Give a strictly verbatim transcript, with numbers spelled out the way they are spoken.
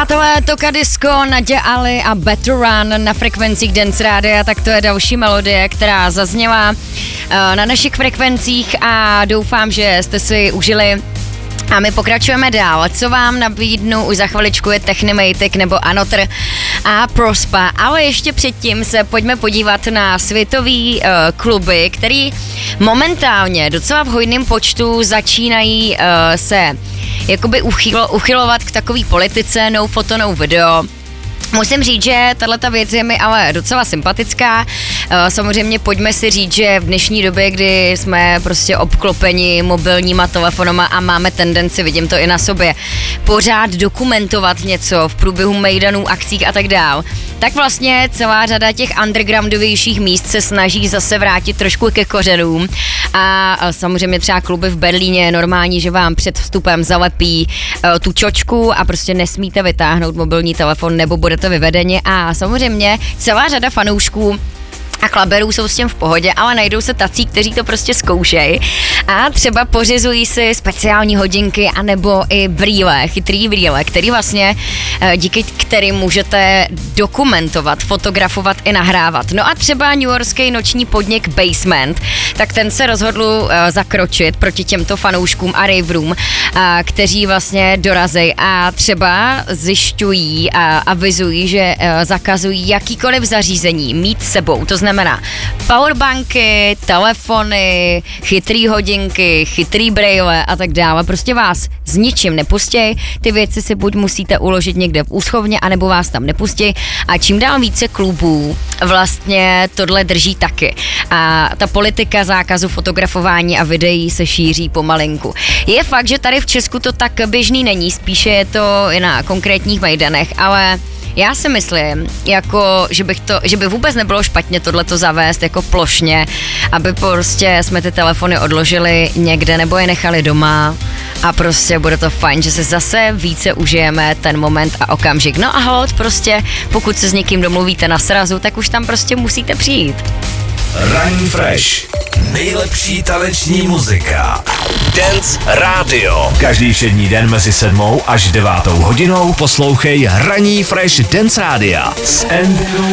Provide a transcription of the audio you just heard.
Přátelé, Toka Disco, Nadia Ali a Better Run na frekvencích Dance Rádia, tak to je další melodie, která zazněla uh, na našich frekvencích a doufám, že jste si užili. A my pokračujeme dál. Co vám nabídnu už za chviličku je Technimatic nebo Another a Prospa. Ale ještě předtím se pojďme podívat na světový uh, kluby, který momentálně docela v hojném počtu začínají uh, se jakoby uchylo, uchylovat k takové politice no foto, no video. Musím říct, že tahleta věc je mi ale docela sympatická. Samozřejmě pojďme si říct, že v dnešní době, kdy jsme prostě obklopeni mobilníma telefonama a máme tendenci, vidím to i na sobě, pořád dokumentovat něco v průběhu mejdanů, akcích a tak dál, tak vlastně celá řada těch undergroundovějších míst se snaží zase vrátit trošku ke kořenům. A samozřejmě třeba kluby v Berlíně je normální, že vám před vstupem zalepí uh, tu čočku a prostě nesmíte vytáhnout mobilní telefon nebo budete vyvedeni. A samozřejmě celá řada fanoušků a klaberů jsou s tím v pohodě, ale najdou se tací, kteří to prostě zkoušejí a třeba pořizují si speciální hodinky anebo i brýle, chytrý brýle, který vlastně díky kterým můžete dokumentovat, fotografovat i nahrávat. No a třeba newyorský noční podnik Basement, tak ten se rozhodl uh, zakročit proti těmto fanouškům a raverům, uh, kteří vlastně dorazí a třeba zjišťují a avizují, že uh, zakazují jakýkoliv zařízení mít sebou, to znamená powerbanky, telefony, chytrý hodinky, chytrý brejle a tak dále. Prostě vás s ničím nepustěj, ty věci si buď musíte uložit někde v úschovně, anebo vás tam nepustěj a čím dál více klubů vlastně tohle drží taky. A ta politika zákazu fotografování a videí se šíří pomalinku. Je fakt, že tady v Česku to tak běžný není, spíše je to i na konkrétních mejdanech, ale já si myslím, jako, že, bych to, že by vůbec nebylo špatně tohleto zavést jako plošně, aby prostě jsme ty telefony odložili někde nebo je nechali doma a prostě bude to fajn, že se zase více užijeme ten moment a okamžik. No a hold, prostě pokud se s někým domluvíte na srazu, tak už tam prostě musíte přijít. Ranní Fresh. Nejlepší taneční muzika. Dance Radio. Každý všední den mezi sedmou až devátou hodinou poslouchej Ranní Fresh Dance Rádia s Andrew